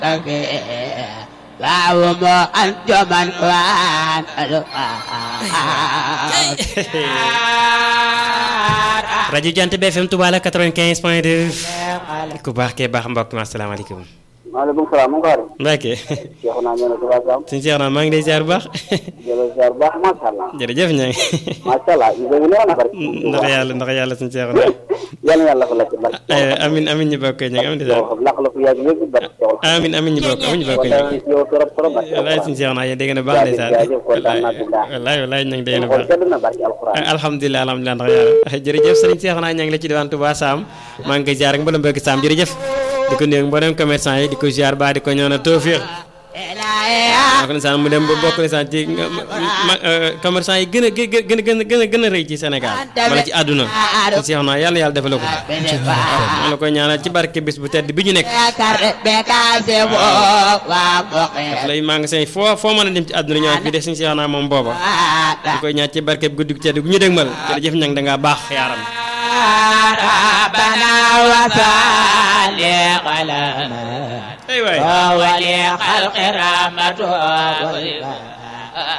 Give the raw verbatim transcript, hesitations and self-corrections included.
Lawmo anjaman wan rajo Jant B F M Touba la quatre-vingt-quinze point deux ku baax kee baax mbokk mi asalaamaaleykum. maaleykum salaam mu ngi Mbacke. Cheikh naa ñëw na Touba Sam. suñu Cheikh naa maa ngi lay ziar bu baax. jërëjëf ziar bu baax macha allah. jërëjëf ñaŋ. macha allah ñu ngi neex na bari. ndax yàlla ndax yàlla suñu Cheikh naa. yàlla yàlla ko lekk bari. amin amin ñu bokk ñaŋ amin lakk la fu yàgg yëpp bari. amin amin ñu bokk amin ñu bokk ñaŋ. yow trop trop bari. wallaay suñu Cheikh naa yéen dégg na baax ndeysaan. wallaay wallaay ñaŋ dégg na baax. alhamdulilah alhamdulilah ndax yàlla jërëjëf sëriñ Cheikh naa ña ngi la ci diwaan Touba Sam maa ngi koy ziar ak mboolem mbokki Sam jërëjëf di ko nuyu mboolem commerçant yi di ko ziar ba di ko ñaanal tawfiq maa ko ndeysaan mu dem ba bokk ndeysaan ci commerçant yi gën a gën a gën a gën a gën a rëy ci Sénégal wala ci àdduna si Cheikh naa yàlla yàlla defal ko maa la koy ñaanal ci barke bis bu tedd bi ñu nekk daf lay maa ngi say foo foo mën a dem ci àdduna ñëwaat bi def suñu Cheikh naa moom booba di koy ñaan ci barke bi guddi gu tedd gu ñu dégmal jërëjëf ñang da ngaa baax yaaram ربنا وصلي على ايوه ولي خلق رحمته